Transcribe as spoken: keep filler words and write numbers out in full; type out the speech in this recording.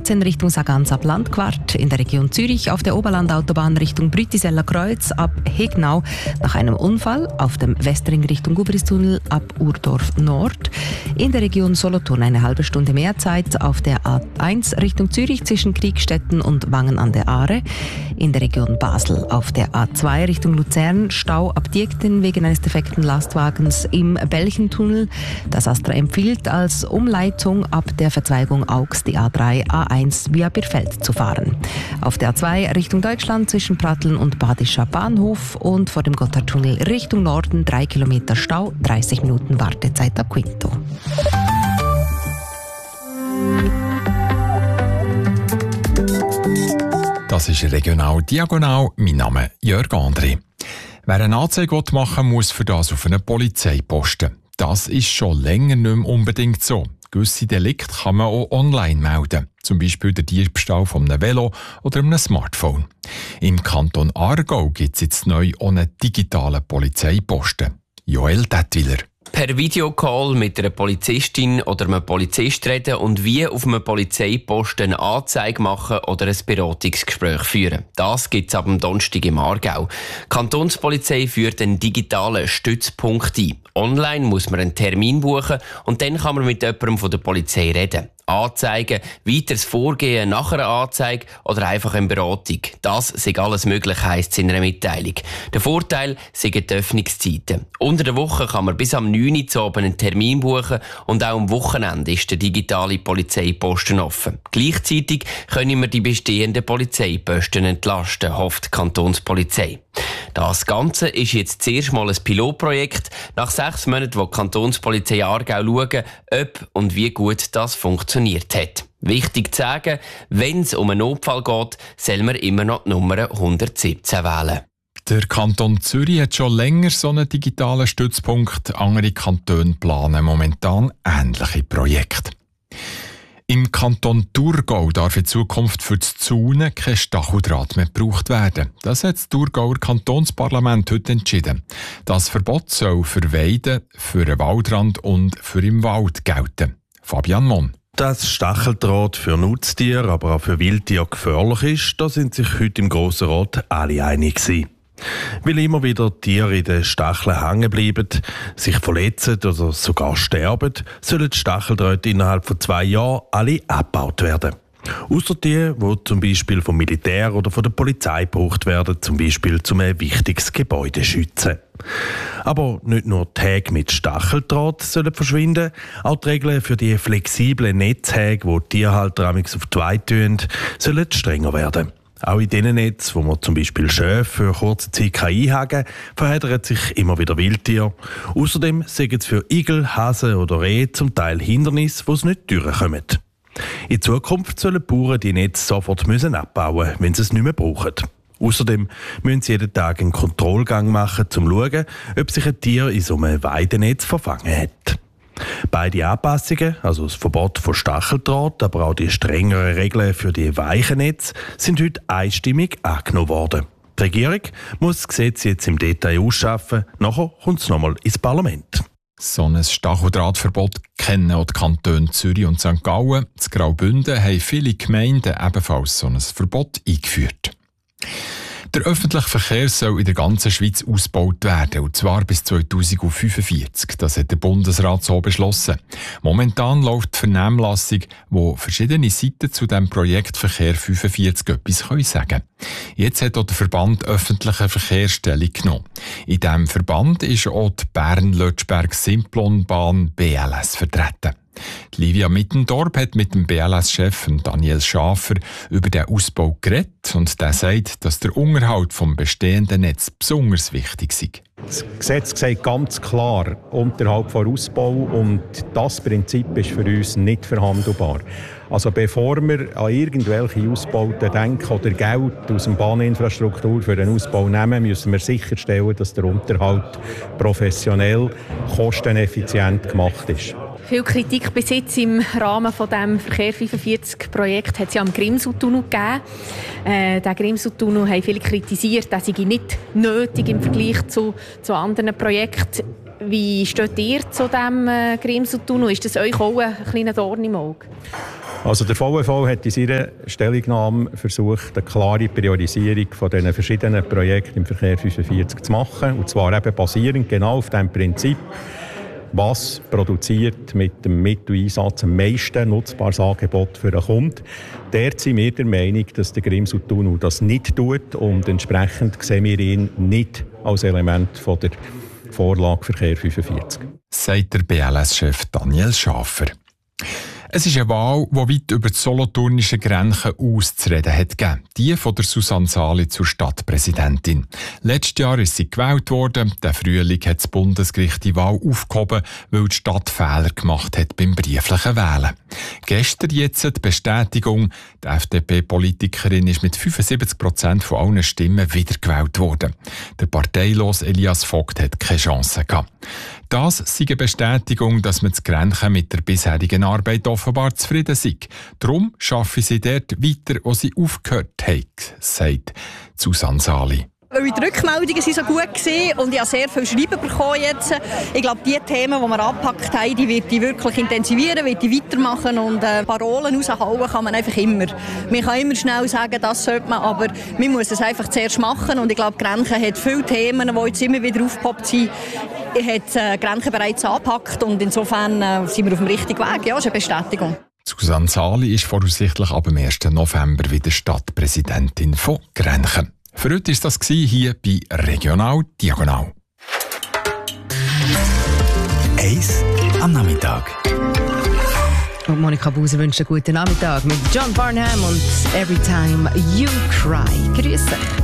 achtzehn Richtung Sargans ab Landquart, in der Region Zürich auf der Oberlandautobahn Richtung Brütiseller Kreuz ab Hegnau nach einem Unfall, auf dem Westring Richtung Gubristunnel ab Urdorf Nord, in der Region Solothurn eine halbe Stunde mehr Zeit auf der A eins Richtung Zürich zwischen Kriegstetten und Wangen an der Aare, in der Region Basel auf der A zwei Richtung Luzern Stau ab Diekten wegen eines defekten Lastwagens im Belchentunnel. Das Astra empfiehlt als Umleitung ab der Verzweigung Augs die A drei A eins via Birfeld zu fahren. Auf der A zwei Richtung Deutschland zwischen Pratteln und Badischer Bahnhof und vor dem Gotthardtunnel Richtung Norden drei Kilometer Stau, dreißig Minuten Wartezeit ab Quinto. Das ist regional diagonal. Mein Name ist Jörg André. Wer eine Anzeige machen will, muss für das auf einen Polizeiposten. Das ist schon länger nicht mehr unbedingt so. Gewisse Delikte kann man auch online melden. Zum Beispiel der Diebstahl von einem Velo oder einem Smartphone. Im Kanton Aargau gibt es jetzt neu auch einen digitalen Polizeiposten. Joel Dettwiller. Per Videocall mit einer Polizistin oder einem Polizist reden und wie auf einem Polizeiposten eine Anzeige machen oder ein Beratungsgespräch führen. Das gibt es ab dem Donnerstag im Aargau. Die Kantonspolizei führt einen digitalen Stützpunkt ein. Online muss man einen Termin buchen und dann kann man mit jemandem von der Polizei reden. Anzeigen, weiteres Vorgehen nach einer Anzeige oder einfach eine Beratung. Das ist alles möglich, heisst es in einer Mitteilung. Der Vorteil sind die Öffnungszeiten. Unter der Woche kann man bis am neun Uhr zu Abend einen Termin buchen und auch am Wochenende ist der digitale Polizeiposten offen. Gleichzeitig können wir die bestehenden Polizeiposten entlasten, hofft die Kantonspolizei. Das Ganze ist jetzt zuerst mal ein Pilotprojekt. Nach sechs Monaten will die Kantonspolizei Aargau schauen, ob und wie gut das funktioniert hat. Wichtig zu sagen, wenn es um einen Notfall geht, soll man immer noch die Nummer hundertsiebzehn wählen. Der Kanton Zürich hat schon länger so einen digitalen Stützpunkt. Andere Kantone planen momentan ähnliche Projekte. Im Kanton Thurgau darf in Zukunft für das Zaunen kein Stacheldraht mehr gebraucht werden. Das hat das Thurgauer Kantonsparlament heute entschieden. Das Verbot soll für Weiden, für den Waldrand und für im Wald gelten. Fabian Mon. Dass Stacheldraht für Nutztiere, aber auch für Wildtiere gefährlich ist, da sind sich heute im Grossen Rat alle einig gewesen. Weil immer wieder Tiere in den Stacheln hängen bleiben, sich verletzen oder sogar sterben, sollen die Stacheldrähte innerhalb von zwei Jahren alle abgebaut werden. Ausser die, die zum Beispiel vom Militär oder von der Polizei gebraucht werden, zum Beispiel um ein wichtiges Gebäude zu schützen. Aber nicht nur die Häge mit Stacheldraht sollen verschwinden, auch die Regeln für die flexiblen Netzhäge, die die Tierhalter amigs auf die Weide tun, sollen strenger werden. Auch in diesen Netzen, wo man zum Beispiel Schäfe für kurze Zeit einhaken kann, verheddern sich immer wieder Wildtiere. Außerdem sind es für Igel, Hasen oder Rehe zum Teil Hindernisse, die es nicht durchkommen. In Zukunft sollen die Bauern die Netze sofort müssen abbauen, wenn sie es nicht mehr brauchen. Außerdem müssen sie jeden Tag einen Kontrollgang machen, um zu schauen, ob sich ein Tier in so einem Weidenetz verfangen hat. Beide Anpassungen, also das Verbot von Stacheldraht, aber auch die strengeren Regeln für die weichen Netze, sind heute einstimmig angenommen worden. Die Regierung muss das Gesetz jetzt im Detail ausschaffen, nachher kommt es nochmal ins Parlament. So ein Stacheldrahtverbot kennen auch die Kantone Zürich und Sankt Gallen. In Graubünden haben viele Gemeinden ebenfalls so ein Verbot eingeführt. Der öffentliche Verkehr soll in der ganzen Schweiz ausgebaut werden, und zwar bis zweitausendfünfundvierzig. Das hat der Bundesrat so beschlossen. Momentan läuft die Vernehmlassung, wo verschiedene Seiten zu dem Projekt Verkehr fünfundvierzig etwas sagen können. Jetzt hat auch der Verband öffentlicher Verkehr Stellung genommen. In diesem Verband ist auch die Bern-Lötschberg-Simplonbahn B L S vertreten. Livia Mittendorp hat mit dem B L S-Chef Daniel Schafer über den Ausbau geredet und der sagt, dass der Unterhalt des bestehenden Netzes besonders wichtig sei. Das Gesetz sagt ganz klar Unterhalt vor Ausbau, und das Prinzip ist für uns nicht verhandelbar. Also bevor wir an irgendwelche Ausbauten denken oder Geld aus der Bahninfrastruktur für den Ausbau nehmen, müssen wir sicherstellen, dass der Unterhalt professionell, kosteneffizient gemacht ist. Viel Kritik bis jetzt im Rahmen von dem Verkehr fünfundvierzig Projekt hat es ja am Grimseltunnel gegeben. Äh, den Grimseltunnel haben viele kritisiert, der sei nicht nötig im Vergleich zu, zu anderen Projekten. Wie steht ihr zu diesem äh, Grimseltunnel? Ist das euch auch ein kleiner Dorn im Auge? Also der V V hat in seiner Stellungnahme versucht, eine klare Priorisierung von diesen verschiedenen Projekten im Verkehr fünfundvierzig zu machen. Und zwar eben basierend genau auf dem Prinzip, was produziert mit dem Mitteleinsatz am meisten nutzbares Angebot für den Kunden. Dort sind wir der Meinung, dass der Grimsel-Tunnel das nicht tut und entsprechend sehen wir ihn nicht als Element von der Vorlage Verkehr fünfundvierzig. Sagt der B L S-Chef Daniel Schafer. Es ist eine Wahl, die weit über die solothurnische Grenze auszureden hat gegeben. Die von der Susanne Sali zur Stadtpräsidentin. Letztes Jahr ist sie gewählt worden. Der Frühling hat das Bundesgericht die Wahl aufgehoben, weil die Stadt Fehler gemacht hat beim brieflichen Wählen. Gestern jetzt die Bestätigung. Die F D P-Politikerin ist mit fünfundsiebzig Prozent von allen Stimmen wiedergewählt worden. Der parteilose Elias Vogt hat keine Chance gehabt. Das ist eine Bestätigung, dass man das Grenchen mit der bisherigen Arbeit offenbar zufrieden sei. Darum arbeiten sie dort weiter, wo sie aufgehört haben, sagt Susanne Sali. Weil die Rückmeldungen waren so gut und ich habe sehr viel Schreiben bekommen jetzt. Ich glaube, die Themen, die wir angepackt haben, die wird ich wirklich intensivieren, wird ich weitermachen und äh, Parolen raushauen kann man einfach immer. Man kann immer schnell sagen, das sollte man, aber man muss es einfach zuerst machen und ich glaube, Grenchen hat viele Themen, die jetzt immer wieder aufgepoppt sind. Ich habe äh, Grenchen bereits angepackt und insofern äh, sind wir auf dem richtigen Weg. Ja, das ist eine Bestätigung. Susanne Sali ist voraussichtlich ab dem ersten November wieder Stadtpräsidentin von Grenchen. Für heute war das hier bei Regional Diagonal. Eis am Nachmittag. Und Monika Buser wünscht einen guten Nachmittag mit John Barnham und Every Time You Cry. Grüße.